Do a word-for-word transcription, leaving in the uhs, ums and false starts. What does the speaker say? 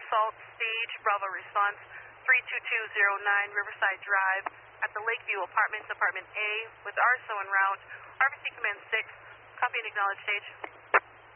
assault stage. Bravo response three two two zero nine Riverside Drive at the Lakeview Apartments, Apartment A, with R S O en route. R B C Command six, copy and acknowledge stage.